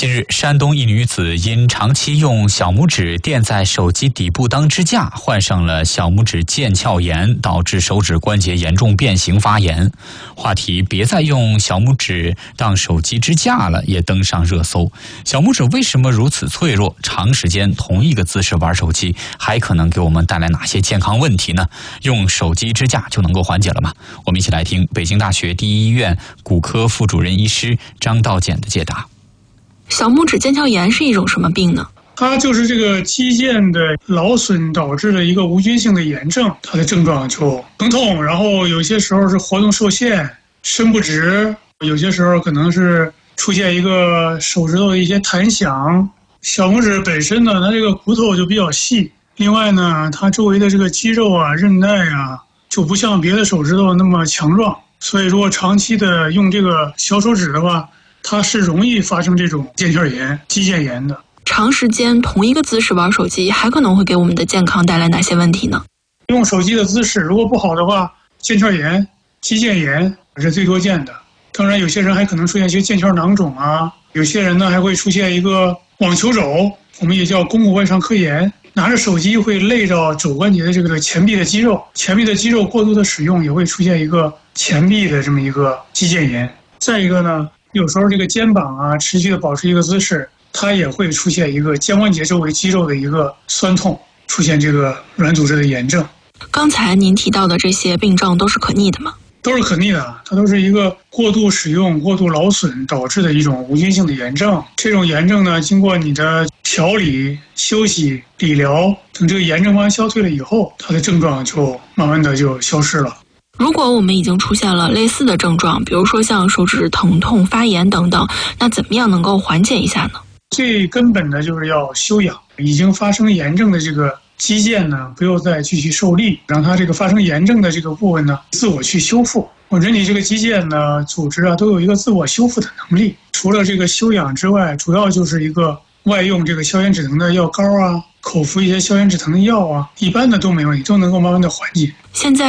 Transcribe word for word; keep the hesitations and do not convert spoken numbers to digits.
近日，山东一女子因长期用小拇指垫在手机底部当支架，患上了小拇指腱鞘炎，导致手指关节严重变形发炎。话题别再用小拇指当手机支架了也登上热搜。小拇指为什么如此脆弱？长时间同一个姿势玩手机，还可能给我们带来哪些健康问题呢？用手机支架就能够缓解了吗？我们一起来听北京大学第一医院骨科副主任医师张道简的解答。 小拇指腱鞘炎是一种什么病呢？ 它就是这个肌腱的劳损导致的一个无菌性的炎症，它的症状就疼痛，然后有些时候是活动受限、伸不直，有些时候可能是出现一个手指头的一些弹响。小拇指本身呢，它这个骨头就比较细，另外呢，它周围的这个肌肉啊、韧带啊，就不像别的手指头那么强壮，所以如果长期的用这个小手指的话，它是容易发生这种腱鞘炎、肌腱炎的。 长时间同一个姿势玩手机，还可能会给我们的健康带来哪些问题呢？ 用手机的姿势如果不好的话，腱鞘炎、肌腱炎是最多见的。当然，有些人还可能出现一些腱鞘囊肿啊，有些人呢还会出现一个网球肘，我们也叫肱骨外伤科炎。拿着手机会累着肘关节的这个前臂的肌肉，前臂的肌肉过度的使用也会出现一个前臂的这么一个肌腱炎。再一个呢，有时候这个肩膀啊持续的保持一个姿势，它也会出现一个肩关节周围肌肉的一个酸痛，出现这个软组织的炎症。 刚才您提到的这些病症都是可逆的吗？ 都是可逆的，它都是一个过度使用、过度劳损导致的一种无菌性的炎症。这种炎症呢，经过你的调理、休息、理疗，等这个炎症慢慢消退了以后，它的症状就慢慢的就消失了。 如果我们已经出现了类似的症状，比如说像手指疼痛、发炎等等，那怎么样能够缓解一下呢？ 最根本的就是要休养，已经发生炎症的这个肌腱呢，不要再继续受力，让它这个发生炎症的这个部分呢，自我去修复。我人体这个肌腱呢，组织啊，都有一个自我修复的能力。除了这个休养之外，主要就是一个外用这个消炎止疼的药膏啊，口服一些消炎止疼的药啊，一般的都没问题，都能够慢慢的缓解。 现在